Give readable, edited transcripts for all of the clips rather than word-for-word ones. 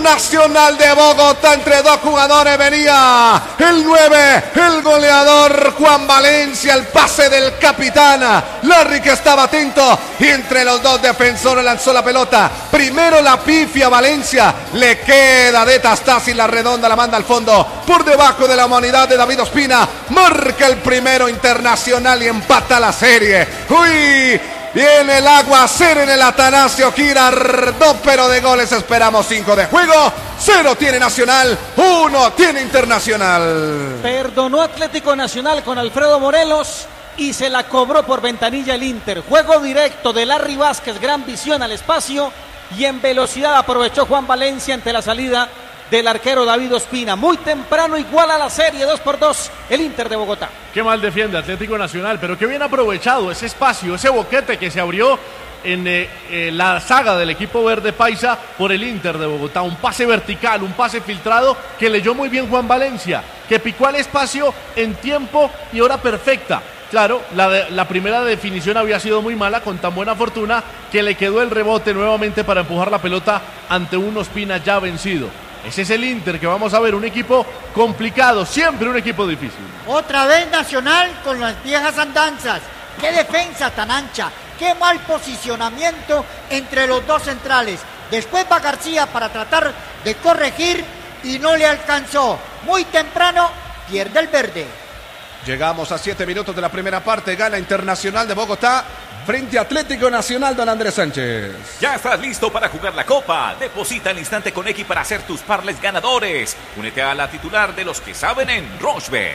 Internacional de Bogotá. Entre dos jugadores venía el 9, el goleador Juan Valencia, el pase del capitán Larry, que estaba atento, y entre los dos defensores lanzó la pelota. Primero la pifia Valencia, le queda de Tastas y la redonda la manda al fondo, por debajo de la humanidad de David Ospina. Marca el primero Internacional y empata la serie. ¡Uy! Viene el aguacero en el Atanasio Girardot, pero de goles esperamos 5 de juego. 0 tiene Nacional, 1 tiene Internacional. Perdonó Atlético Nacional con Alfredo Morelos y se la cobró por ventanilla el Inter. Juego directo de Larry Vázquez, gran visión al espacio, y en velocidad aprovechó Juan Valencia ante la salida del arquero David Ospina. Muy temprano iguala la serie, 2-2 el Inter de Bogotá. Qué mal defiende Atlético Nacional, pero qué bien aprovechado ese espacio, ese boquete que se abrió en la saga del equipo verde paisa por el Inter de Bogotá. Un pase vertical, un pase filtrado que leyó muy bien Juan Valencia, que picó al espacio en tiempo y hora perfecta. Claro, la primera definición había sido muy mala, con tan buena fortuna que le quedó el rebote nuevamente para empujar la pelota ante un Ospina ya vencido. Ese es el Inter que vamos a ver, un equipo complicado, siempre un equipo difícil. Otra vez Nacional con las viejas andanzas. ¡Qué defensa tan ancha! ¡Qué mal posicionamiento entre los dos centrales! Después va García para tratar de corregir y no le alcanzó. Muy temprano pierde el verde. Llegamos a 7 minutos de la primera parte. Gana Internacional de Bogotá frente a Atlético Nacional, don Andrés Sánchez. Ya estás listo para jugar la Copa. Deposita al instante con X para hacer tus parlays ganadores. Únete a la titular de los que saben en Rochebet.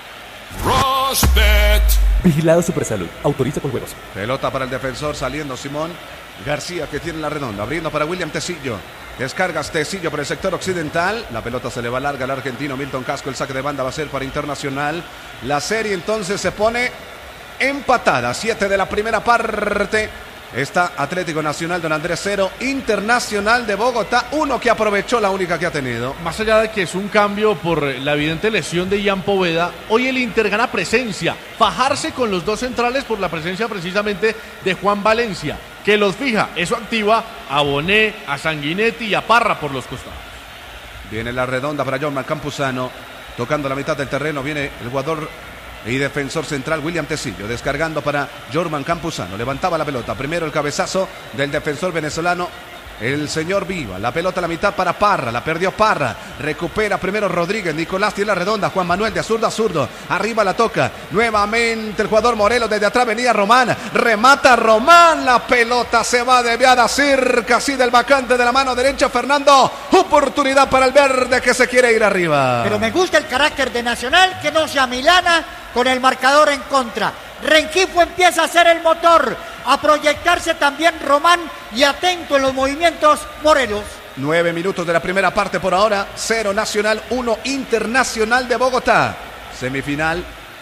Rochebet. Vigilado Supersalud. Autoriza con juegos. Pelota para el defensor saliendo Simón García, que tiene la redonda. Abriendo para William Tecillo. Descargas Tecillo por el sector occidental. La pelota se le va larga al argentino Milton Casco. El saque de banda va a ser para Internacional. La serie entonces se pone empatada. 7 de la primera parte. Está Atlético Nacional, don Andrés 0. Internacional de Bogotá 1, que aprovechó la única que ha tenido. Más allá de que es un cambio por la evidente lesión de Ian Poveda, hoy el Inter gana presencia. Fajarse con los dos centrales por la presencia precisamente de Juan Valencia, que los fija. Eso activa a Bonet, a Sanguinetti y a Parra por los costados. Viene la redonda para Jorman Campuzano. Tocando la mitad del terreno viene el jugador y defensor central William Tecillo, descargando para Jorman Campuzano. Levantaba la pelota, primero el cabezazo del defensor venezolano, el señor Viva. La pelota a la mitad para Parra, la perdió Parra. Recupera primero Rodríguez, Nicolás tiene la redonda, Juan Manuel de zurdo a zurdo, arriba la toca, nuevamente el jugador Morelos, desde atrás venía Román, remata Román, la pelota se va desviada cerca así del vacante de la mano derecha Fernando. Oportunidad para el verde que se quiere ir arriba. Pero me gusta el carácter de Nacional, que no se amilana con el marcador en contra. Rengifo empieza a ser el motor, a proyectarse también Román, y atento en los movimientos Morelos. 9 minutos de la primera parte por ahora. 0 Nacional, 1 Internacional de Bogotá. Semifinal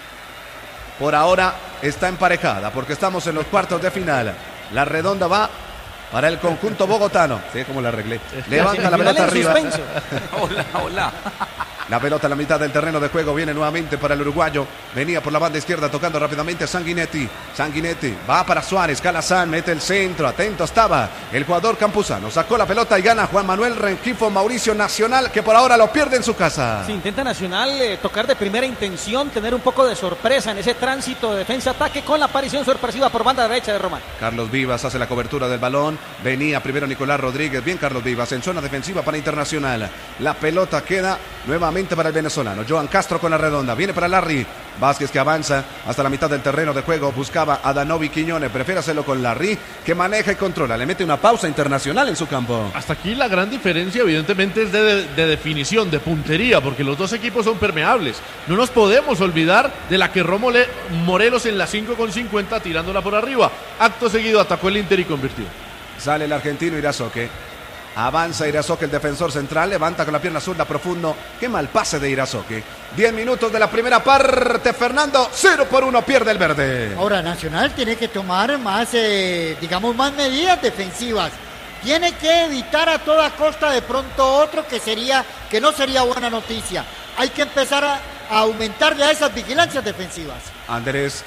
por ahora está emparejada porque estamos en los cuartos de final. La redonda va para el conjunto bogotano. Sí, como la arreglé. Levanta la pelota arriba. Hola. La pelota a la mitad del terreno de juego viene nuevamente para el uruguayo. Venía por la banda izquierda tocando rápidamente a Sanguinetti. Sanguinetti va para Suárez. Calazán mete el centro. Atento estaba el jugador Campuzano. Sacó la pelota y gana Juan Manuel Rengifo. Mauricio Nacional, que por ahora lo pierde en su casa. Sí, intenta Nacional tocar de primera intención, tener un poco de sorpresa en ese tránsito de defensa-ataque con la aparición sorpresiva por banda derecha de Román. Carlos Vivas hace la cobertura del balón. Venía primero Nicolás Rodríguez. Bien Carlos Vivas en zona defensiva para Internacional. La pelota queda nuevamente para el venezolano. Joan Castro con la redonda. Viene para Larry. Vázquez, que avanza hasta la mitad del terreno de juego. Buscaba a Danovi Quiñones. Prefiere hacerlo con Larry, que maneja y controla. Le mete una pausa Internacional en su campo. Hasta aquí la gran diferencia evidentemente es de definición, de puntería, porque los dos equipos son permeables. No nos podemos olvidar de la que Morelos en la 5,50 tirándola por arriba. Acto seguido atacó el Inter y convirtió. Sale el argentino Irazoque. Avanza Irazoque, el defensor central. Levanta con la pierna zurda profundo. Qué mal pase de Irazoque. 10 minutos de la primera parte. Fernando, 0-1 pierde el verde. Ahora Nacional tiene que tomar más, más medidas defensivas. Tiene que evitar a toda costa de pronto otro que no sería buena noticia. Hay que empezar a aumentar ya esas vigilancias defensivas. Andrés,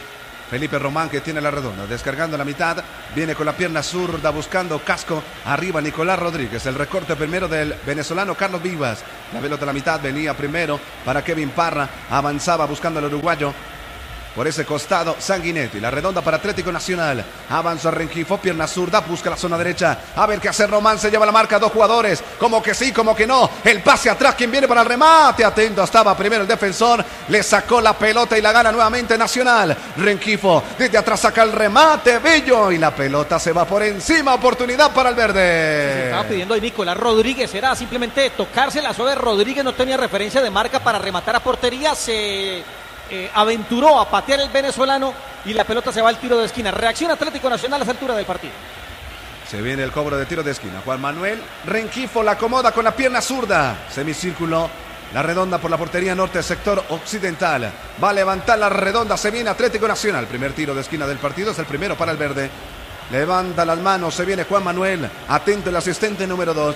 Felipe Román, que tiene la redonda, descargando la mitad, viene con la pierna zurda buscando casco, arriba Nicolás Rodríguez, el recorte primero del venezolano Carlos Vivas, la pelota a la mitad, venía primero para Kevin Parra, avanzaba buscando al uruguayo. Por ese costado, Sanguinetti, la redonda para Atlético Nacional. Avanza Rengifo, pierna zurda, busca la zona derecha. A ver qué hace Román, se lleva la marca, 2 jugadores. Como que sí, como que no. El pase atrás, quien viene para el remate. Atento, estaba primero el defensor. Le sacó la pelota y la gana nuevamente Nacional. Rengifo, desde atrás saca el remate, Bello. Y la pelota se va por encima, oportunidad para el verde. Se estaba pidiendo ahí Nicolás Rodríguez, era simplemente tocarse la suave. Rodríguez no tenía referencia de marca para rematar a portería. Se aventuró a patear el venezolano y la pelota se va al tiro de esquina. Reacción Atlético Nacional a esa altura del partido. Se viene el cobro de tiro de esquina. Juan Manuel Rengifo la acomoda con la pierna zurda. Semicírculo, la redonda por la portería norte, sector occidental. Va a levantar la redonda, se viene Atlético Nacional. Primer tiro de esquina del partido, es el primero para el verde. Levanta las manos, se viene Juan Manuel. Atento el asistente número 2.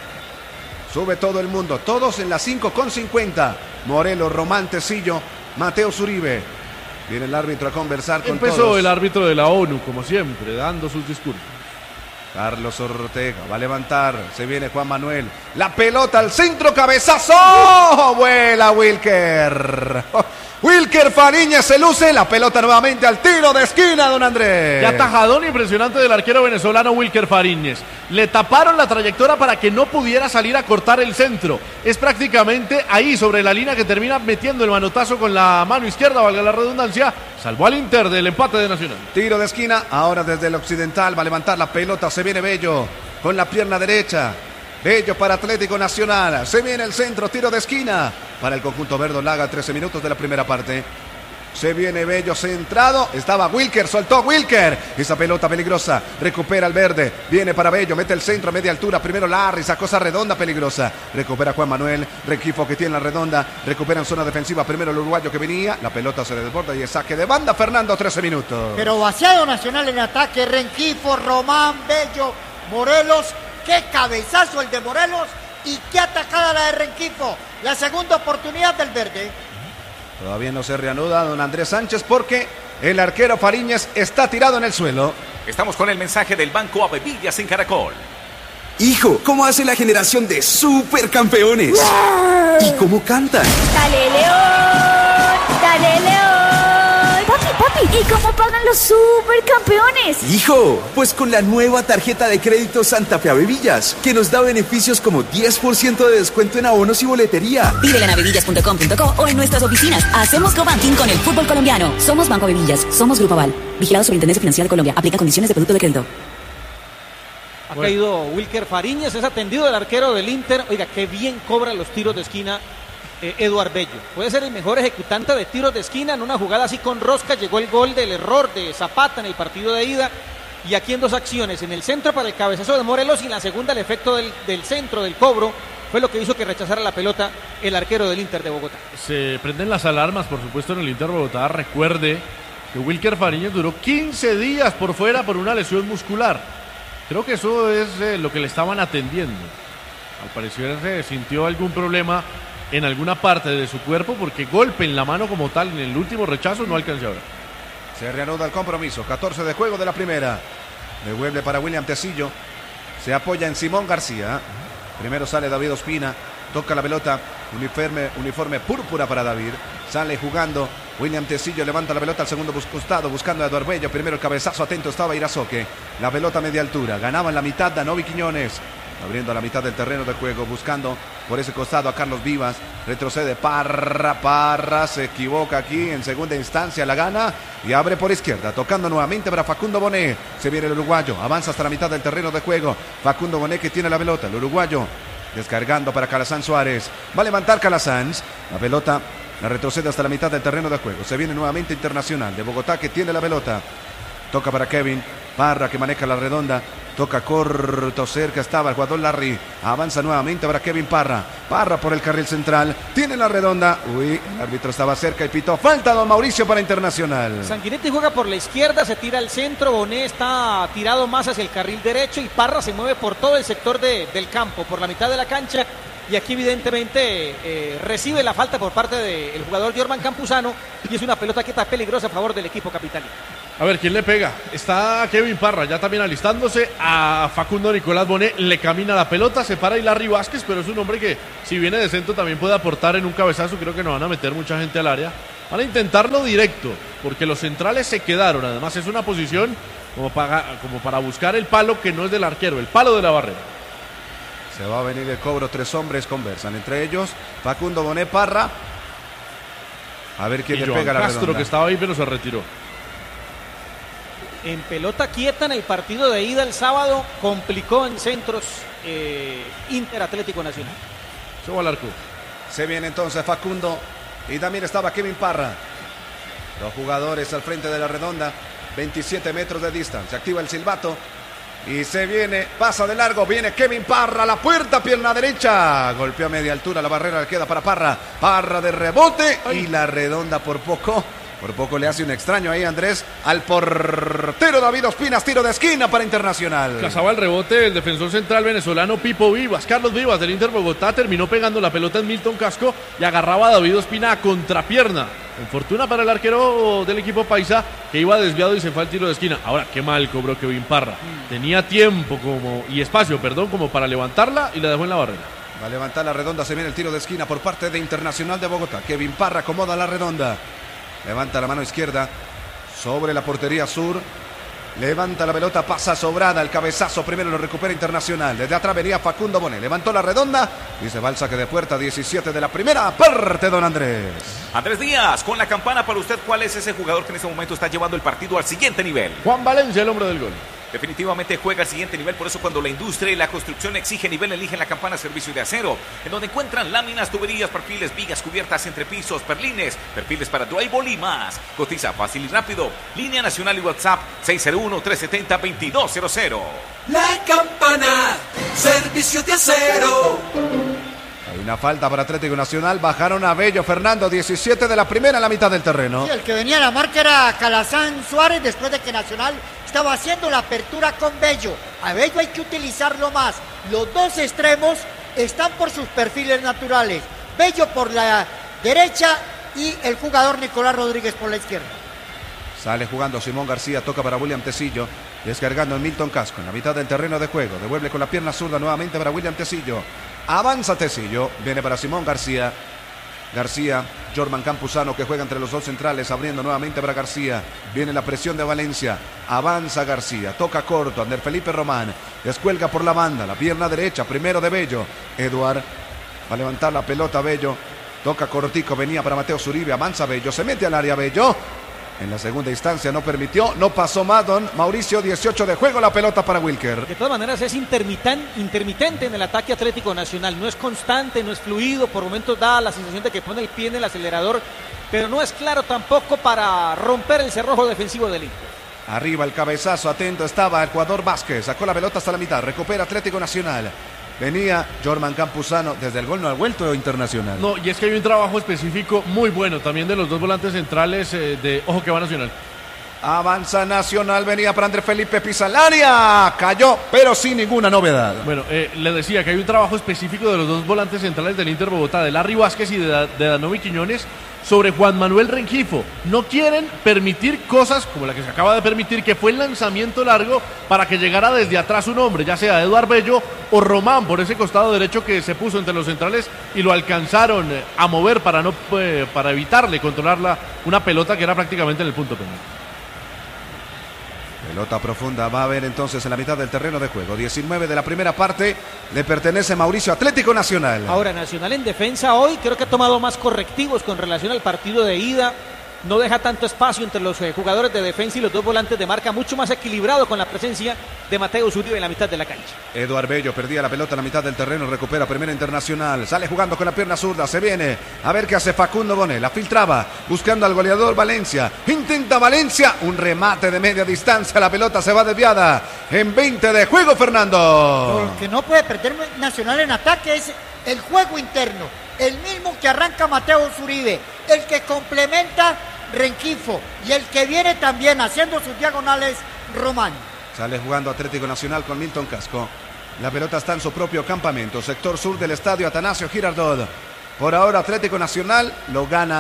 Sube todo el mundo, todos en la 5:50. Morelos, Román, Tecillo, Mateo Zuribe. Viene el árbitro a conversar con todos. Empezó el árbitro de la ONU, como siempre, dando sus discursos. Carlos Ortega va a levantar. Se viene Juan Manuel. La pelota al centro, cabezazo. Vuela Wilker. Wilker Fariñez se luce. La pelota nuevamente al tiro de esquina, don Andrés. Qué atajadón impresionante del arquero venezolano Wilker Fariñez. Le taparon la trayectoria para que no pudiera salir a cortar el centro. Es prácticamente ahí sobre la línea que termina metiendo el manotazo con la mano izquierda, valga la redundancia. Salvó al Inter del empate de Nacional. Tiro de esquina, ahora desde el occidental va a levantar la pelota. Se viene Bello con la pierna derecha. Bello para Atlético Nacional. Se viene el centro, tiro de esquina para el conjunto verdolaga. 13 minutos de la primera parte. Se viene Bello centrado. Estaba Wilker, soltó Wilker. Esa pelota peligrosa. Recupera el verde. Viene para Bello, mete el centro a media altura. Primero Larry, sacó esa redonda peligrosa. Recupera Juan Manuel. Rengifo que tiene la redonda. Recupera en zona defensiva. Primero el uruguayo que venía. La pelota se le desborda y el saque de banda. Fernando, 13 minutos. Pero vaciado Nacional en ataque. Rengifo, Román, Bello, Morelos. Qué cabezazo el de Morelos y qué atacada la de Rengifo. La segunda oportunidad del verde. Todavía no se reanuda don Andrés Sánchez porque el arquero Fariñez está tirado en el suelo. Estamos con el mensaje del Banco Avevillas en Caracol. Hijo, ¿cómo hace la generación de supercampeones? ¡Wow! ¿Y cómo cantan? ¡Dale, León! ¡Dale, León! Papi, ¿y cómo pagan los supercampeones? Hijo, pues con la nueva tarjeta de crédito Santa Fe Avevillas, que nos da beneficios como 10% de descuento en abonos y boletería. Pídela en avevillas.com.co o en nuestras oficinas. Hacemos co-banking con el fútbol colombiano. Somos Banco Avevillas, somos Grupo Aval. Vigilado Superintendencia Financiera de Colombia. Aplica condiciones de producto de crédito. Ha caído Wilker Fariñez, es atendido del arquero del Inter. Oiga, qué bien cobra los tiros de esquina Eduard Bello. Puede ser el mejor ejecutante de tiros de esquina. En una jugada así con rosca llegó el gol del error de Zapata en el partido de ida. Y aquí en 2 acciones, en el centro para el cabezazo de Morelos y en la segunda el efecto del centro, del cobro, fue lo que hizo que rechazara la pelota el arquero del Inter de Bogotá. Se prenden las alarmas, por supuesto, en el Inter de Bogotá. Recuerde que Wilker Fariñez duró 15 días por fuera por una lesión muscular. Creo que eso es lo que le estaban atendiendo. Al parecer se sintió algún problema en alguna parte de su cuerpo porque golpe en la mano como tal en el último rechazo no alcanzó a ver. Se reanuda el compromiso, 14 de juego de la primera. Devuelve para William Tecillo. Se apoya en Simón García. Primero sale David Ospina. Toca la pelota. Uniforme púrpura para David. Sale jugando. William Tecillo levanta la pelota al segundo costado buscando a Eduard Bello. Primero el cabezazo, atento estaba Irazoque. La pelota a media altura. Ganaba en la mitad Danovi Quiñones. Abriendo la mitad del terreno de juego, buscando por ese costado a Carlos Vivas. Retrocede Parra se equivoca aquí en segunda instancia, la gana y abre por izquierda, tocando nuevamente para Facundo Bonet. Se viene el uruguayo, avanza hasta la mitad del terreno de juego. Facundo Bonet que tiene la pelota, el uruguayo descargando para Calazán Suárez. Va a levantar Calazán, la pelota la retrocede hasta la mitad del terreno de juego. Se viene nuevamente Internacional de Bogotá que tiene la pelota. Toca para Kevin Parra que maneja la redonda. Toca corto, cerca estaba el jugador Larry. Avanza nuevamente para Kevin Parra. Parra por el carril central. Tiene la redonda. Uy, el árbitro estaba cerca y pitó. Falta don Mauricio para Internacional. Sanguinetti juega por la izquierda, se tira al centro. Bonet está tirado más hacia el carril derecho y Parra se mueve por todo el sector del campo, por la mitad de la cancha. y aquí evidentemente recibe la falta por parte del jugador Jorman Campuzano y es una pelota quieta peligrosa a favor del equipo capitalino. A ver, ¿quién le pega? Está Kevin Parra, ya también alistándose. A Facundo Nicolás Bonet le camina la pelota, se para Larry Vázquez, pero es un hombre que, si viene de centro, también puede aportar en un cabezazo. Creo que no van a meter mucha gente al área. Van a intentarlo directo, porque los centrales se quedaron. Además, es una posición como para buscar el palo que no es del arquero, el palo de la barrera. Se va a venir el cobro, 3 hombres conversan, entre ellos Facundo Bonet, Parra. A ver quién le pega la Castro, redonda. que estaba ahí, pero se retiró. En pelota quieta en el partido de ida el sábado, complicó en centros Inter Atlético Nacional. Se va al arco. Se viene entonces Facundo y también estaba Kevin Parra. Los jugadores al frente de la redonda, 27 metros de distancia. Activa el silbato y se viene, pasa de largo, viene Kevin Parra a la puerta, pierna derecha. Golpeó a media altura, la barrera queda para Parra. Parra de rebote y la redonda por poco le hace un extraño ahí, Andrés, al portero David Ospinas, tiro de esquina para Internacional. Cazaba el rebote el defensor central venezolano Pipo Vivas. Carlos Vivas del Inter Bogotá terminó pegando la pelota en Milton Casco y agarraba a David Ospina a contrapierna. En fortuna para el arquero del equipo paisa, que iba desviado y se fue al tiro de esquina. Ahora, qué mal cobró Kevin Parra. Tenía tiempo y espacio como para levantarla y la dejó en la barrera. Va a levantar la redonda, se viene el tiro de esquina por parte de Internacional de Bogotá. Kevin Parra acomoda la redonda. Levanta la mano izquierda sobre la portería sur. Levanta la pelota, pasa sobrada. El cabezazo primero lo recupera Internacional. Desde atrás venía Facundo Bonet. Levantó la redonda y se va al saque de puerta. 17 de la primera parte, don Andrés. Andrés Díaz, con la campana para usted, ¿cuál es ese jugador que en este momento está llevando el partido al siguiente nivel? Juan Valencia, el hombre del gol. Definitivamente juega al siguiente nivel, por eso cuando la industria y la construcción exige nivel, eligen la campana Servicio de Acero, en donde encuentran láminas, tuberías, perfiles, vigas, cubiertas, entrepisos, perlines, perfiles para drywall y más. Cotiza fácil y rápido. Línea nacional y WhatsApp 601-370-2200. La campana Servicio de Acero. Hay una falta para Atlético Nacional. Bajaron a Bello, Fernando. 17 de la primera en la mitad del terreno. Sí, el que venía a la marca era Calazán Suárez, después de que Nacional estaba haciendo la apertura con Bello. A Bello hay que utilizarlo más. Los dos extremos están por sus perfiles naturales. Bello por la derecha y el jugador Nicolás Rodríguez por la izquierda. Sale jugando Simón García, toca para William Tecillo, descargando en Milton Casco, en la mitad del terreno de juego. Devuelve con la pierna zurda nuevamente para William Tecillo. Avanza Tecillo, viene para Simón García. García, Jorman Campuzano, que juega entre los dos centrales, abriendo nuevamente para García. Viene la presión de Valencia, avanza García, toca corto, Ander Felipe Román, descuelga por la banda, la pierna derecha, primero de Bello. Eduard va a levantar la pelota Bello, toca cortico, venía para Mateo Zuribe, avanza Bello, se mete al área Bello. En la segunda instancia no permitió, no pasó más don Mauricio, 18 de juego, la pelota para Wilker. De todas maneras es intermitente en el ataque Atlético Nacional, no es constante, no es fluido, por momentos da la sensación de que pone el pie en el acelerador, pero no es claro tampoco para romper el cerrojo defensivo del Inter. Arriba el cabezazo, atento estaba Ecuador Vázquez, sacó la pelota hasta la mitad, recupera Atlético Nacional. Venía Jorman Campuzano, desde el gol no ha vuelto Internacional. No, y es que hay un trabajo específico muy bueno también de los dos volantes centrales de Ojo que va Nacional. Avanza Nacional, venía para Andrés Felipe Pizalaria, cayó, pero sin ninguna novedad. Bueno, le decía que hay un trabajo específico de los dos volantes centrales del Inter Bogotá, de Larry Vázquez y de Danovi Quiñones, sobre Juan Manuel Rengifo. No quieren permitir cosas como la que se acaba de permitir, que fue el lanzamiento largo para que llegara desde atrás un hombre, ya sea Eduard Bello o Román, por ese costado derecho que se puso entre los centrales y lo alcanzaron a mover para evitarle controlar una pelota que era prácticamente en el punto penal. Pelota profunda va a haber entonces en la mitad del terreno de juego. 19 de la primera parte le pertenece Mauricio, Atlético Nacional. Ahora Nacional en defensa hoy creo que ha tomado más correctivos con relación al partido de ida. No deja tanto espacio entre los jugadores de defensa y los dos volantes de marca, mucho más equilibrado con la presencia de Mateo Zuribe en la mitad de la cancha. Eduard Bello perdía la pelota en la mitad del terreno, recupera primera Internacional, sale jugando con la pierna zurda, se viene a ver qué hace Facundo Bonet, la filtraba, buscando al goleador Valencia, intenta Valencia, un remate de media distancia, la pelota se va desviada en 20 de juego, Fernando. Lo que no puede perder Nacional en ataque es el juego interno, el mismo que arranca Mateo Zuribe, el que complementa Rengifo y el que viene también haciendo sus diagonales Román. Sale jugando Atlético Nacional con Milton Casco. La pelota está en su propio campamento, sector sur del estadio Atanasio Girardot. Por ahora Atlético Nacional lo gana.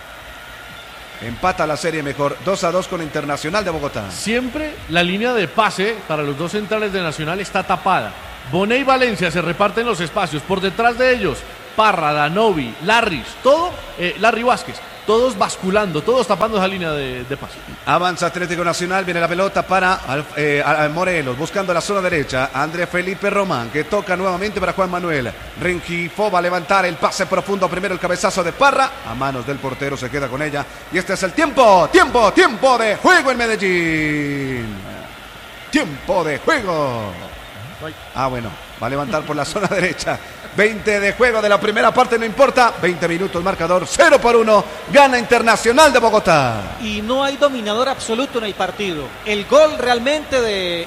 Empata la serie mejor, 2-2 con Internacional de Bogotá. Siempre la línea de pase para los dos centrales de Nacional está tapada. Bonet y Valencia se reparten los espacios. Por detrás de ellos, Parra, Danovi, Larry Vázquez. Todos basculando, todos tapando esa línea de pase. Avanza Atlético Nacional, viene la pelota para Morelos, buscando la zona derecha. André Felipe Román, que toca nuevamente para Juan Manuel. Rengifo va a levantar el pase profundo. Primero el cabezazo de Parra, a manos del portero, se queda con ella. Y este es el tiempo de juego en Medellín. Tiempo de juego. Bueno, va a levantar por la zona derecha. 20 de juego de la primera parte, no importa. 20 minutos, marcador 0-1. Gana Internacional de Bogotá. Y no hay dominador absoluto en el partido. El gol realmente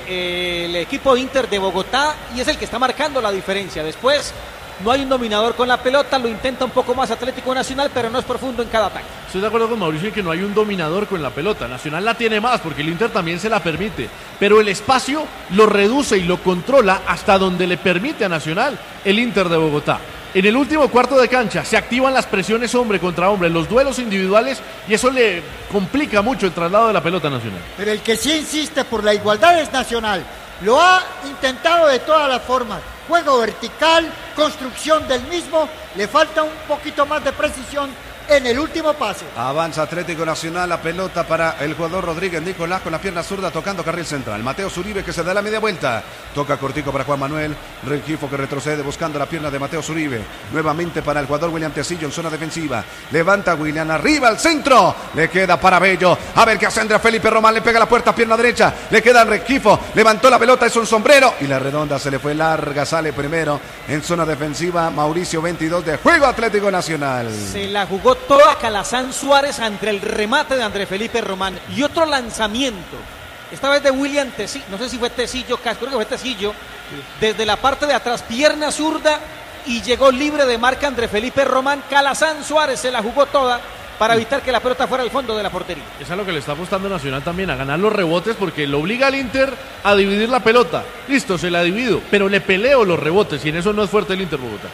del equipo Inter de Bogotá y es el que está marcando la diferencia. Después no hay un dominador con la pelota, lo intenta un poco más Atlético Nacional, pero no es profundo en cada ataque. Estoy de acuerdo con Mauricio en que no hay un dominador con la pelota. Nacional la tiene más porque el Inter también se la permite, pero el espacio lo reduce y lo controla hasta donde le permite a Nacional el Inter de Bogotá. En el último cuarto de cancha se activan las presiones hombre contra hombre, los duelos individuales, y eso le complica mucho el traslado de la pelota a Nacional. Pero el que sí insiste por la igualdad es Nacional. Lo ha intentado de todas las formas. Juego vertical, construcción del mismo. Le falta un poquito más de precisión en el último pase. Avanza Atlético Nacional, la pelota para el jugador Rodríguez Nicolás con la pierna zurda tocando carril central. Mateo Zuribe que se da la media vuelta. Toca cortico para Juan Manuel. Rengifo que retrocede buscando la pierna de Mateo Zuribe. Nuevamente para el jugador William Tecillo en zona defensiva. Levanta William arriba al centro. Le queda para Bello. A ver qué hace André Felipe Román. Le pega la puerta, pierna derecha. Le queda Rengifo. Levantó la pelota, es un sombrero. Y la redonda se le fue larga. Sale primero en zona defensiva. Mauricio, 22 de juego Atlético Nacional. Se la jugó toda Calazán Suárez ante el remate de André Felipe Román y otro lanzamiento, esta vez de William Tecillo, no sé si fue Tecillo, creo que fue Tecillo, desde la parte de atrás, pierna zurda y llegó libre de marca André Felipe Román. Calazán Suárez se la jugó toda para evitar que la pelota fuera al fondo de la portería. Eso es lo que le está apostando Nacional también, a ganar los rebotes, porque lo obliga al Inter a dividir la pelota. Listo, se la divido, pero le peleo los rebotes y en eso no es fuerte el Inter Bogotá.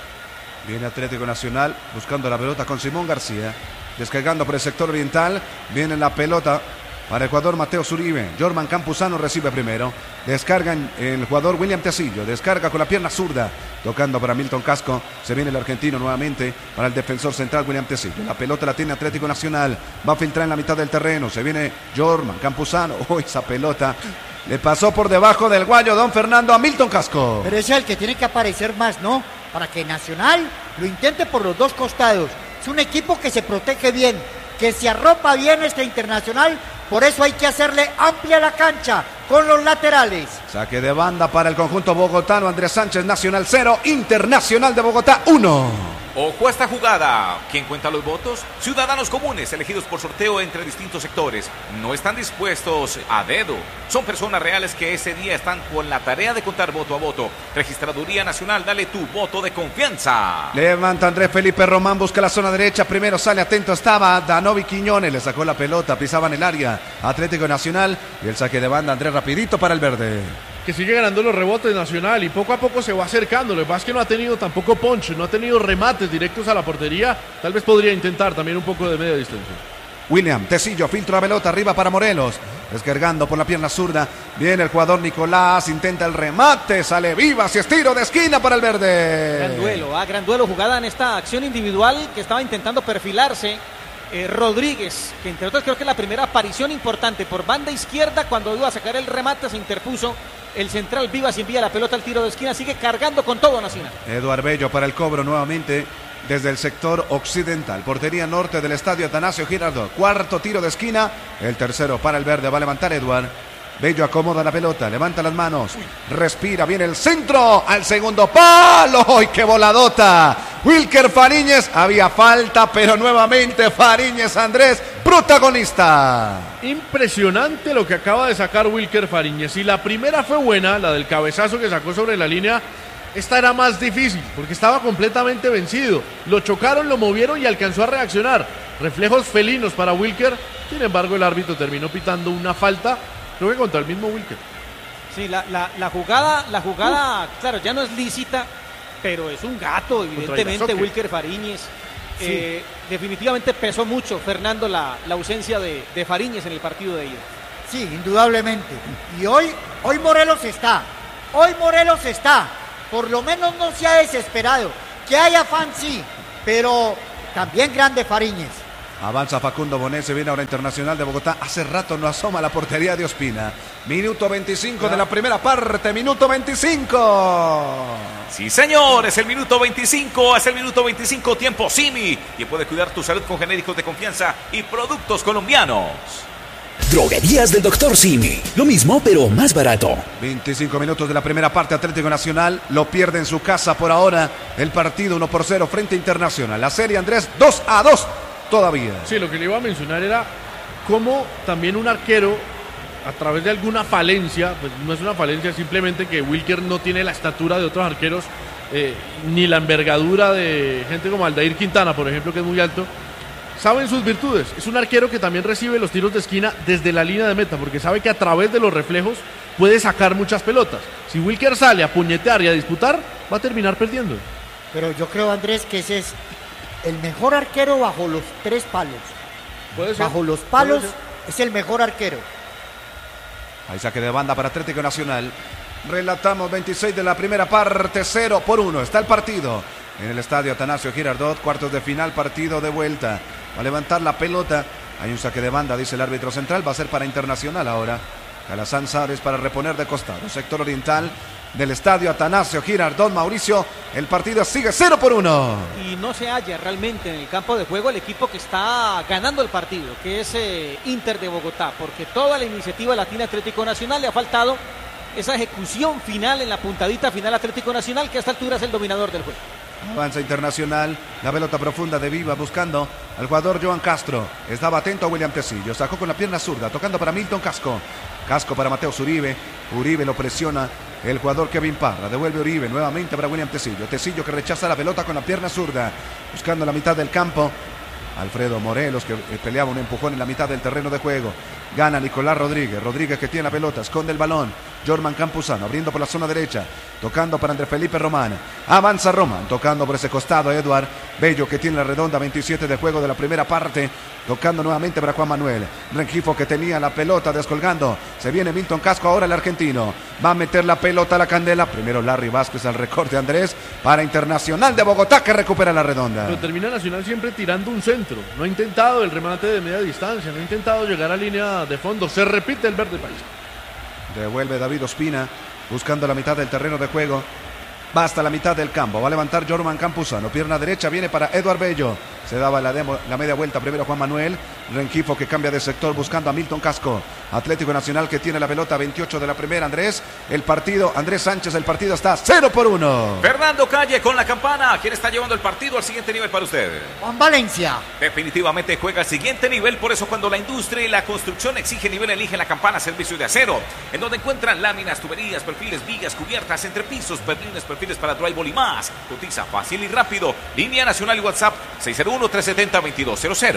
Viene Atlético Nacional buscando la pelota con Simón García. Descargando por el sector oriental. Viene la pelota para el jugador Mateo Zuribe. Jorman Campuzano recibe primero. Descargan el jugador William Tecillo. Descarga con la pierna zurda. Tocando para Milton Casco. Se viene el argentino nuevamente para el defensor central William Tecillo. La pelota la tiene Atlético Nacional. Va a filtrar en la mitad del terreno. Se viene Jorman Campuzano. Esa pelota le pasó por debajo del guayo don Fernando a Milton Casco. Pero es el que tiene que aparecer más, ¿no? Para que Nacional lo intente por los dos costados. Es un equipo que se protege bien, que se arropa bien este Internacional. Por eso hay que hacerle amplia la cancha con los laterales. Saque de banda para el conjunto bogotano. Andrés Sánchez, Nacional 0, Internacional de Bogotá 1. Ojo a esta jugada. ¿Quién cuenta los votos? Ciudadanos comunes elegidos por sorteo entre distintos sectores. No están dispuestos a dedo. Son personas reales que ese día están con la tarea de contar voto a voto. Registraduría Nacional, dale tu voto de confianza. Levanta Andrés Felipe Román, busca la zona derecha. Primero sale, atento estaba Danovi Quiñones. Le sacó la pelota, pisaban el área. Atlético Nacional y el saque de banda Andrés rapidito para el verde. Que sigue ganando los rebotes Nacional y poco a poco se va acercando. Lo que pasa es que no ha tenido tampoco punch, no ha tenido remates directos a la portería. Tal vez podría intentar también un poco de media distancia. William Tecillo filtra la pelota arriba para Morelos. Descargando por la pierna zurda. Viene el jugador Nicolás, intenta el remate, sale Vivas y estiro de esquina para el verde. Gran duelo jugada en esta acción individual que estaba intentando perfilarse. Rodríguez, que entre otros creo que es la primera aparición importante por banda izquierda, cuando iba a sacar el remate se interpuso el central Vivas y envía la pelota al tiro de esquina, sigue cargando con todo Nacional. Eduard Bello para el cobro nuevamente desde el sector occidental, portería norte del estadio Atanasio Girardot, cuarto tiro de esquina, el tercero para el verde, va a levantar Eduard. Bello acomoda la pelota, levanta las manos, respira, viene el centro, al segundo palo, ¡ay, qué voladota! Wilker Fariñez, había falta, pero nuevamente Fariñez Andrés, protagonista. Impresionante lo que acaba de sacar Wilker Fariñez. Si la primera fue buena, la del cabezazo que sacó sobre la línea, esta era más difícil, porque estaba completamente vencido. Lo chocaron, lo movieron y alcanzó a reaccionar. Reflejos felinos para Wilker, sin embargo el árbitro terminó pitando una falta. Creo que contra el mismo Wilker. Sí, la jugada, claro, ya no es lícita, pero es un gato, evidentemente, Wilker Fariñez. Sí. Definitivamente pesó mucho, Fernando, la ausencia de Fariñez en el partido de ida. Sí, indudablemente. Y hoy Morelos está. Por lo menos no se ha desesperado. Que haya afán, sí, pero también grande Fariñez. Avanza Facundo Bonet, se viene ahora Internacional de Bogotá. Hace rato no asoma la portería de Ospina. Minuto 25 de la primera parte, minuto 25. Sí, señor, es el minuto 25, tiempo Simi. Y puede cuidar tu salud con genéricos de confianza y productos colombianos. Droguerías del Dr. Simi. Lo mismo, pero más barato. 25 minutos de la primera parte, Atlético Nacional lo pierde en su casa por ahora. El partido 1-0 frente a Internacional. La serie, Andrés, 2-2 todavía. Sí, lo que le iba a mencionar era cómo también un arquero, a través de alguna falencia, pues no es una falencia, simplemente que Wilker no tiene la estatura de otros arqueros, ni la envergadura de gente como Aldair Quintana, por ejemplo, que es muy alto. Saben sus virtudes. Es un arquero que también recibe los tiros de esquina desde la línea de meta, porque sabe que a través de los reflejos puede sacar muchas pelotas. Si Wilker sale a puñetear y a disputar, va a terminar perdiendo. Pero yo creo, Andrés, que ese es el mejor arquero bajo los 3 palos. ¿Puede ser? Bajo los palos es el mejor arquero. Hay saque de banda para Atlético Nacional. Relatamos 26 de la primera parte, 0-1. Está el partido en el estadio Atanasio Girardot, cuartos de final, partido de vuelta. Va a levantar la pelota. Hay un saque de banda, dice el árbitro central. Va a ser para Internacional ahora. Calazán Sárez para reponer de costado. Sector oriental del estadio Atanasio Girardot. Mauricio, el partido sigue 0-1. Y no se halla realmente en el campo de juego el equipo que está ganando el partido, que es Inter de Bogotá, porque toda la iniciativa latina Atlético Nacional le ha faltado esa ejecución final en la puntadita final Atlético Nacional, que a esta altura es el dominador del juego. Avanza Internacional, la pelota profunda de Viva buscando al jugador Joan Castro. Estaba atento a William Tecillo, sacó con la pierna zurda, tocando para Milton Casco. Casco para Mateo Uribe. Uribe lo presiona el jugador Kevin Parra. Devuelve Uribe nuevamente para William Tecillo. Tecillo que rechaza la pelota con la pierna zurda, buscando la mitad del campo. Alfredo Morelos que peleaba un empujón en la mitad del terreno de juego. Gana Nicolás Rodríguez. Rodríguez que tiene la pelota, esconde el balón. Jorman Campuzano abriendo por la zona derecha, tocando para Andrés Felipe Román. Avanza Román, tocando por ese costado Eduard Bello que tiene la redonda 27 de juego de la primera parte. Tocando nuevamente para Juan Manuel Rengifo que tenía la pelota descolgando. Se viene Milton Casco ahora el argentino. Va a meter la pelota a la candela. Primero Larry Vázquez al recorte Andrés para Internacional de Bogotá que recupera la redonda. Pero termina Nacional siempre tirando un centro. No ha intentado el remate de media distancia. No ha intentado llegar a línea de fondo. Se repite el verde paisa. Devuelve David Ospina buscando la mitad del terreno de juego. Va hasta la mitad del campo. Va a levantar Jorman Campuzano. Pierna derecha viene para Eduard Bello. Se daba la media vuelta primero Juan Manuel Rengifo que cambia de sector buscando a Milton Casco. Atlético Nacional que tiene la pelota 28 de la primera. Andrés Sánchez, el partido está 0-1. Fernando Calle con la campana. ¿Quién está llevando el partido al siguiente nivel para usted? Juan Valencia. Definitivamente juega al siguiente nivel. Por eso cuando la industria y la construcción exige nivel, elige la campana Servicio de Acero, en donde encuentran láminas, tuberías, perfiles, vigas, cubiertas, entrepisos, perfiles para drywall y más. Cotiza fácil y rápido. Línea nacional y WhatsApp 601-370-2200.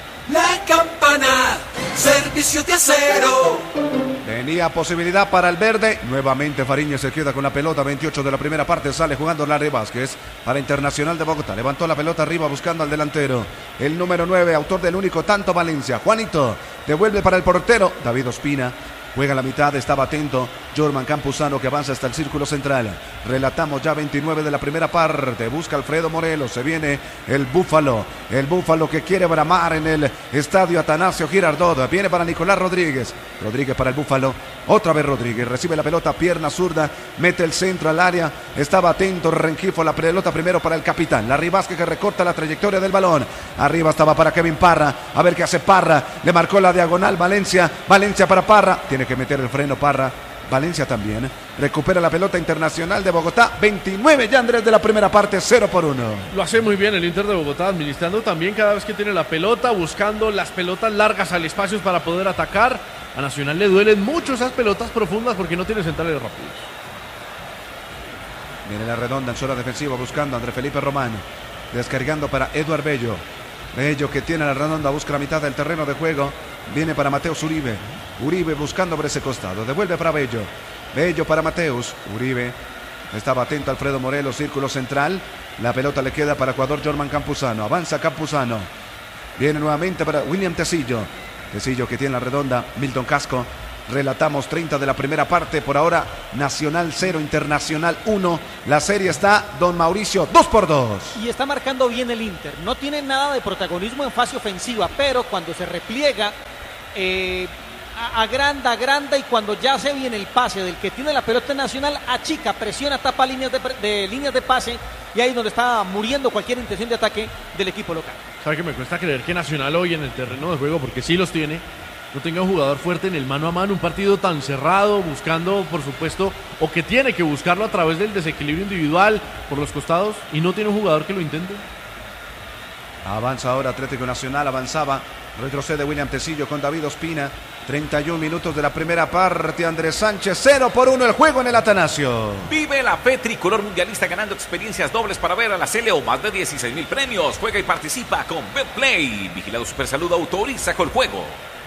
La campana, Servicio de Acero. Tenía posibilidad para el verde. Nuevamente Fariñez se queda con la pelota. 28 de la primera parte. Sale jugando Larry Vázquez para Internacional de Bogotá. Levantó la pelota arriba buscando al delantero. El número 9, autor del único tanto Valencia. Juanito devuelve para el portero David Ospina. Juega a la mitad, estaba atento Jorman Campuzano que avanza hasta el círculo central. Relatamos ya 29 de la primera parte. Busca Alfredo Morelos, se viene el Búfalo que quiere bramar en el estadio Atanasio Girardot. Viene para Nicolás Rodríguez para el Búfalo. Otra vez Rodríguez, recibe la pelota, pierna zurda, mete el centro al área. Estaba atento Rengifo, la pelota primero para el capitán Larry Vázquez que recorta la trayectoria del balón. Arriba estaba para Kevin Parra, a ver qué hace Parra. Le marcó la diagonal Valencia para Parra. Tiene que meter el freno Parra. Valencia también. Recupera la pelota Internacional de Bogotá. 29 ya Andrés de la primera parte, 0-1. Lo hace muy bien el Inter de Bogotá, administrando también cada vez que tiene la pelota, buscando las pelotas largas al espacio para poder atacar. A Nacional le duelen mucho esas pelotas profundas porque no tiene centrales rápidos. Viene la redonda en zona defensiva buscando a Andrés Felipe Román. Descargando para Eduard Bello. Bello que tiene la redonda, busca la mitad del terreno de juego. Viene para Mateo Uribe. Uribe buscando por ese costado. Devuelve para Bello. Bello para Mateus. Uribe. Estaba atento Alfredo Morelos, círculo central. La pelota le queda para Ecuador, Jorman Campuzano. Avanza Campuzano. Viene nuevamente para William Tecillo. Tecillo que tiene la redonda. Milton Casco. Relatamos 30 de la primera parte. Por ahora, Nacional 0, Internacional 1. La serie está, don Mauricio, 2-2. Y está marcando bien el Inter. No tiene nada de protagonismo en fase ofensiva, pero cuando se repliega, agranda y cuando ya se viene el pase del que tiene la pelota Nacional, achica, presiona, tapa líneas de líneas de pase, y ahí es donde está muriendo cualquier intención de ataque del equipo local. ¿Sabe que me cuesta creer que Nacional hoy en el terreno de juego, porque sí los tiene, no tenga un jugador fuerte en el mano a mano, un partido tan cerrado, buscando, por supuesto, o que tiene que buscarlo a través del desequilibrio individual por los costados, y no tiene un jugador que lo intente? Avanza ahora Atlético Nacional, avanzaba, retrocede William Tecillo con David Ospina. 31 minutos de la primera parte. Andrés Sánchez, 0-1 el juego en el Atanasio. Vive la fe tricolor mundialista ganando experiencias dobles para ver a la Sele o más de 16,000 premios. Juega y participa con Betplay. Vigilado Supersalud, autoriza con el juego.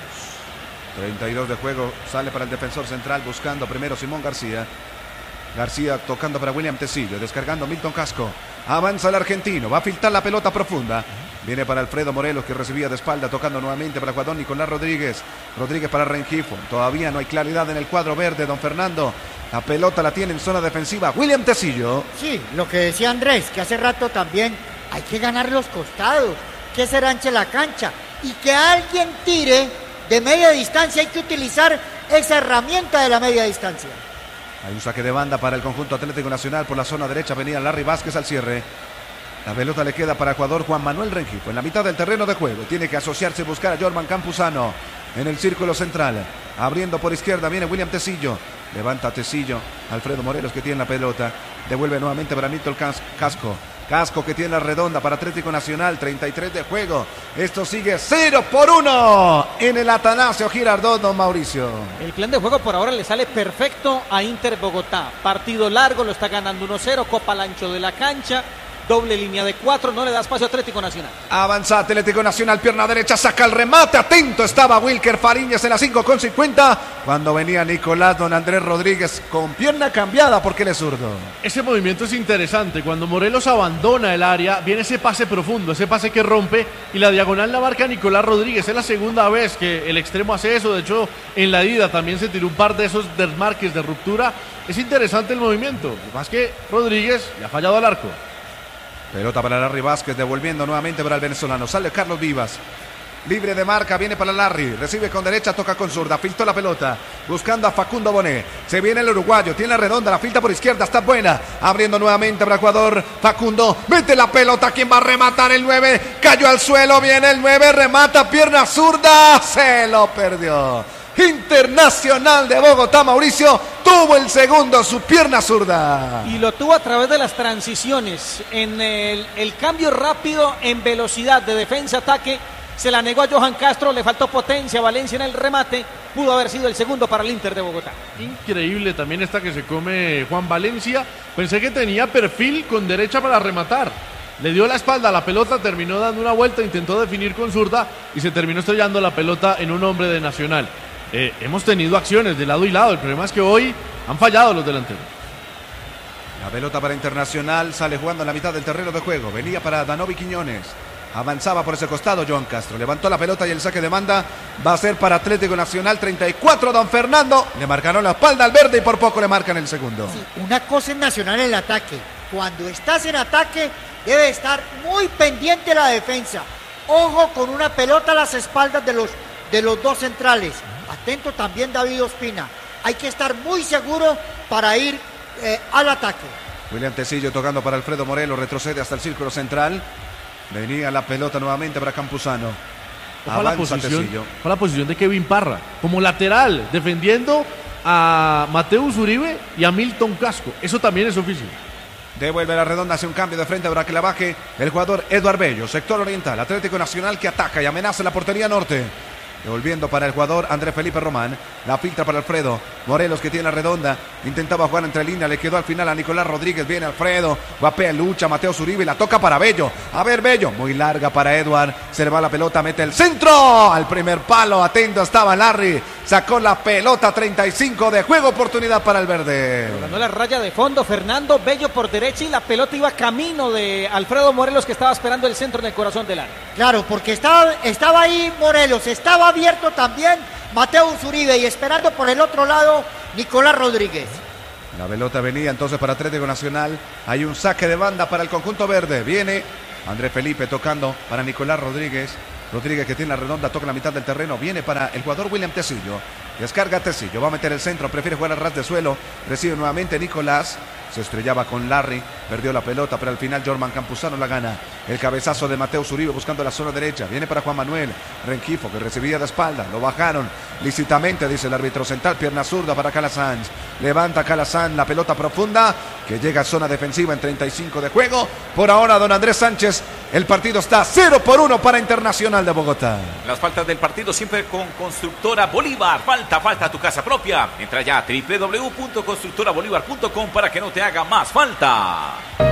32 de juego, sale para el defensor central, buscando primero Simón García. García tocando para William Tecillo, descargando Milton Casco. Avanza el argentino, va a filtrar la pelota profunda. Viene para Alfredo Morelos, que recibía de espalda, tocando nuevamente para Juan Nicolás Rodríguez. Rodríguez para Rengifo. Todavía no hay claridad en el cuadro verde, don Fernando. La pelota la tiene en zona defensiva William Tecillo. Sí, lo que decía Andrés, que hace rato también hay que ganar los costados, que se ranche la cancha y que alguien tire de media distancia. Hay que utilizar esa herramienta de la media distancia. Hay un saque de banda para el conjunto Atlético Nacional por la zona derecha. Venía Larry Vázquez al cierre. La pelota le queda para Ecuador, Juan Manuel Rengifo en la mitad del terreno de juego. Tiene que asociarse y buscar a Jorman Campuzano en el círculo central. Abriendo por izquierda viene William Tecillo. Levanta Tecillo. Alfredo Morelos que tiene la pelota. Devuelve nuevamente para Milton Casco. Casco que tiene la redonda para Atlético Nacional. 33 de juego. Esto sigue 0-1 en el Atanasio Girardot, don Mauricio. El plan de juego por ahora le sale perfecto a Inter Bogotá. Partido largo, lo está ganando 1-0. Copa al ancho de la cancha. Doble línea de 4, no le da espacio a Atlético Nacional. Avanza Atlético Nacional, pierna derecha, saca el remate. Atento estaba Wilker Fariñas en la 5:50. Cuando venía Nicolás don Andrés Rodríguez con pierna cambiada porque él es zurdo. Ese movimiento es interesante. Cuando Morelos abandona el área, viene ese pase profundo, ese pase que rompe y la diagonal la marca Nicolás Rodríguez. Es la segunda vez que el extremo hace eso. De hecho, en la ida también se tiró un par de esos desmarques de ruptura. Es interesante el movimiento. Más que Rodríguez le ha fallado al arco. Pelota para Larry Vázquez, devolviendo nuevamente para el venezolano. Sale Carlos Vivas. Libre de marca, viene para Larry. Recibe con derecha, toca con zurda. Filtró la pelota, buscando a Facundo Bonet. Se viene el uruguayo, tiene la redonda, la filtra por izquierda, está buena. Abriendo nuevamente para Ecuador. Facundo, mete la pelota. ¿Quién va a rematar? El 9. Cayó al suelo, viene el 9. Remata, pierna zurda. Se lo perdió. Internacional de Bogotá, Mauricio, tuvo el segundo, su pierna zurda. Y lo tuvo a través de las transiciones, en el cambio rápido en velocidad de defensa-ataque. Se la negó a Johan Castro, le faltó potencia a Valencia en el remate. Pudo haber sido el segundo para el Inter de Bogotá. Increíble también esta que se come Juan Valencia. Pensé que tenía perfil con derecha para rematar. Le dio la espalda a la pelota, terminó dando una vuelta, intentó definir con zurda y se terminó estrellando la pelota en un hombre de Nacional. Hemos tenido acciones de lado y lado. El problema es que hoy han fallado los delanteros. La pelota para Internacional, sale jugando en la mitad del terreno de juego. Venía para Danovi Quiñones. Avanzaba por ese costado Johan Castro. Levantó la pelota y el saque de banda va a ser para Atlético Nacional. 34, don Fernando. Le marcaron la espalda al verde y por poco le marcan el segundo. Sí, una cosa es Nacional en el ataque. Cuando estás en ataque debe estar muy pendiente la defensa. Ojo con una pelota a las espaldas de los dos centrales. Atento también David Ospina. Hay que estar muy seguro para ir al ataque. William Tecillo tocando para Alfredo Morelos. Retrocede hasta el círculo central. Venía la pelota nuevamente para Campuzano. Avanza Tecillo. Fue la posición de Kevin Parra. Como lateral, defendiendo a Mateus Uribe y a Milton Casco. Eso también es oficio. Devuelve la redonda, hace un cambio de frente para que la baje el jugador Eduard Bello. Sector oriental. Atlético Nacional que ataca y amenaza la portería norte. Devolviendo para el jugador Andrés Felipe Román. La filtra para Alfredo Morelos, que tiene la redonda. Intentaba jugar entre líneas. Le quedó al final a Nicolás Rodríguez. Viene Alfredo. Guapea, lucha. Mateo Zuribe. La toca para Bello. A ver, Bello. Muy larga para Edward. Se le va la pelota. Mete el centro. Al primer palo. Atento estaba Larry. Sacó la pelota. 35 de juego. Oportunidad para el verde. Ganó la raya de fondo. Fernando Bello por derecha. Y la pelota iba camino de Alfredo Morelos, que estaba esperando el centro en el corazón del área. Claro, porque estaba ahí Morelos. Estaba abierto también Mateo Zuribe y esperando por el otro lado Nicolás Rodríguez. La pelota venía entonces para Atlético Nacional. Hay un saque de banda para el conjunto verde. Viene Andrés Felipe tocando para Nicolás Rodríguez. Rodríguez, que tiene la redonda, toca la mitad del terreno. Viene para el jugador William Tecillo. Descarga Tecillo, va a meter el centro, prefiere jugar al ras de suelo. Recibe nuevamente Nicolás. Se estrellaba con Larry, perdió la pelota, pero al final Jorman Campuzano la gana. El cabezazo de Mateo Zuribe buscando la zona derecha. Viene para Juan Manuel Rengifo, que recibía de espalda. Lo bajaron lícitamente, dice el árbitro central. Pierna zurda para Calasanz. Levanta Calasanz la pelota profunda, que llega a zona defensiva en 35 de juego. Por ahora, don Andrés Sánchez, el partido está 0-1 para Internacional de Bogotá. Las faltas del partido siempre con Constructora Bolívar. Falta tu casa propia. Entra ya a www.constructorabolívar.com para que no te haga más falta.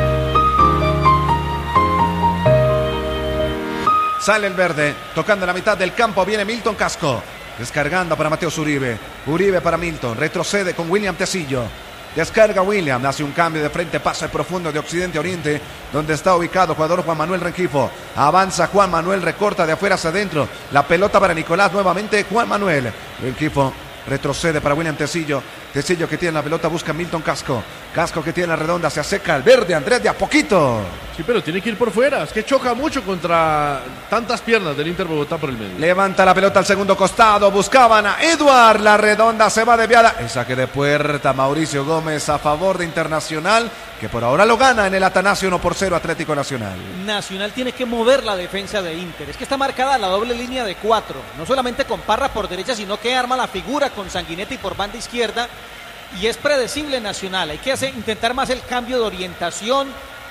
Sale el verde, tocando la mitad del campo. Viene Milton Casco, descargando para Mateo Zuribe. Uribe para Milton, retrocede con William Tecillo. Descarga William, hace un cambio de frente, pasa el profundo de occidente a oriente, donde está ubicado el jugador Juan Manuel Rengifo. Avanza Juan Manuel, recorta de afuera hacia adentro. La pelota para Nicolás, nuevamente Juan Manuel Rengifo. Retrocede para William Tecillo. Tecillo, que tiene la pelota, busca Milton Casco. Casco, que tiene la redonda, se acerca al verde. Andrés, de a poquito. Sí, pero tiene que ir por fuera. Es que choca mucho contra tantas piernas del Inter Bogotá por el medio. Levanta la pelota al segundo costado. Buscaban a Edward. La redonda se va desviada. El saque de puerta. Mauricio Gómez a favor de Internacional, que por ahora lo gana en el Atanasio 1-0 Atlético Nacional. Nacional tiene que mover la defensa de Inter. Es que está marcada la doble línea de 4. No solamente con Parra por derecha, sino que arma la figura con Sanguinetti por banda izquierda. Y es predecible Nacional. Hay que intentar más el cambio de orientación,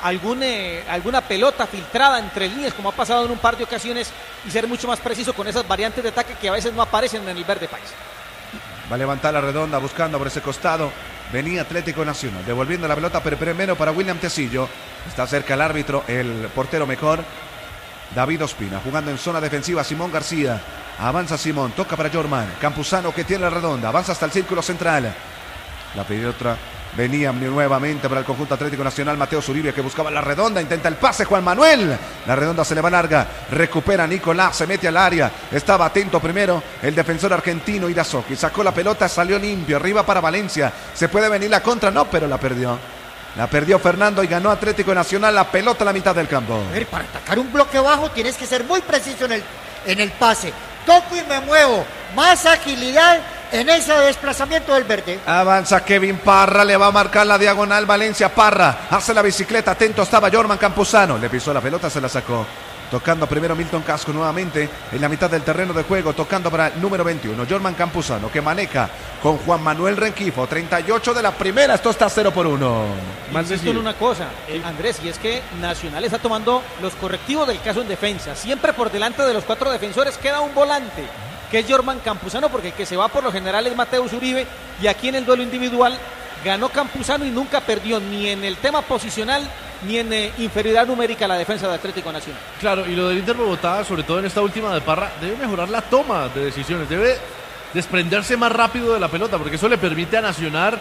alguna pelota filtrada entre líneas, como ha pasado en un par de ocasiones, y ser mucho más preciso con esas variantes de ataque que a veces no aparecen en el verde país. Va a levantar la redonda buscando por ese costado. Venía Atlético Nacional, devolviendo la pelota, pero primero para William Tecillo. Está cerca el árbitro, el portero mejor, David Ospina, jugando en zona defensiva. Simón García, avanza Simón, toca para Jorman Campuzano, que tiene la redonda, avanza hasta el círculo central. La pelota venía nuevamente para el conjunto Atlético Nacional. Mateo Zuribe, que buscaba la redonda, intenta el pase Juan Manuel. La redonda se le va larga, recupera Nicolás, se mete al área. Estaba atento primero el defensor argentino Irazoki, sacó la pelota, salió limpio, arriba para Valencia. Se puede venir la contra, no, pero la perdió. La perdió Fernando y ganó Atlético Nacional. La pelota a la mitad del campo. A ver, para atacar un bloque bajo tienes que ser muy preciso en el pase. Toco y me muevo, más agilidad en ese desplazamiento del verde. Avanza Kevin Parra, le va a marcar la diagonal Valencia. Parra hace la bicicleta, atento estaba Jorman Campuzano, le pisó la pelota, se la sacó. Tocando primero Milton Casco nuevamente en la mitad del terreno de juego, tocando para el número 21, Jorman Campuzano, que maneja con Juan Manuel Rengifo. 38 de la primera, esto está 0-1. Insisto en una cosa, Andrés, y es que Nacional está tomando los correctivos del caso en defensa. Siempre por delante de los 4 defensores queda un volante, que es Jorman Campuzano, porque el que se va por lo general es Mateo Zuribe, y aquí en el duelo individual ganó Campuzano y nunca perdió ni en el tema posicional ni en inferioridad numérica la defensa de Atlético Nacional. Claro, y lo del Inter Bogotá, sobre todo en esta última de Parra, debe mejorar la toma de decisiones, debe desprenderse más rápido de la pelota, porque eso le permite a Nacional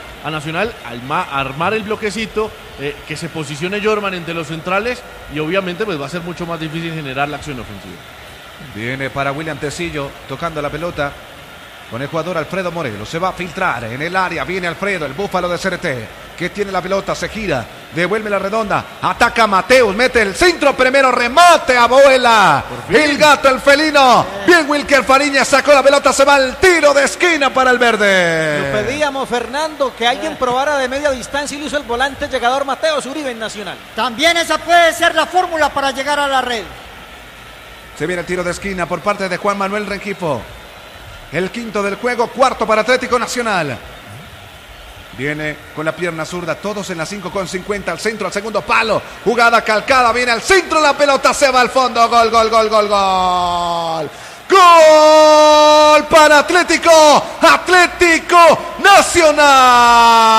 armar el bloquecito, que se posicione Jorman entre los centrales, y obviamente pues va a ser mucho más difícil generar la acción ofensiva. Viene para William Tecillo, tocando la pelota con el jugador Alfredo Morelos. Se va a filtrar en el área. Viene Alfredo, el búfalo de CRT, que tiene la pelota, se gira, devuelve la redonda, ataca a Mateus, mete el centro, primero remate, abuela. El gato, el felino. Bien, Wilker Fariña sacó la pelota, se va al tiro de esquina para el verde. Lo pedíamos, Fernando, que alguien probara de media distancia, y lo hizo el volante llegador Mateo Zuribe en Nacional. También esa puede ser la fórmula para llegar a la red. Se viene el tiro de esquina por parte de Juan Manuel Rengifo. El quinto del juego, cuarto para Atlético Nacional. Viene con la pierna zurda, todos en la 5:50, al centro, al segundo palo. Jugada calcada, viene al centro, la pelota se va al fondo. Gol, gol, gol, gol, gol. ¡Gol! Gol para Atlético Nacional.